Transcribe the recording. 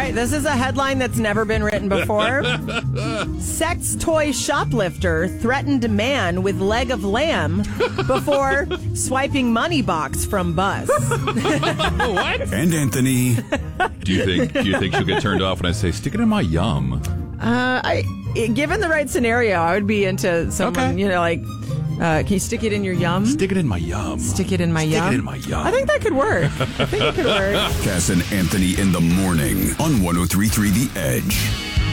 right, this is a headline that's never been written before. Sex toy shoplifter threatened man with leg of lamb before swiping money box from bus. What? And Anthony. Do you think she'll get turned off when I say stick it in my yum? Given the right scenario, I would be into someone, Okay. Can you stick it in your yum? Stick it in my yum. Stick it in my yum? Stick it in my yum. I think that could work. Cass and Anthony in the morning on 103.3 The Edge.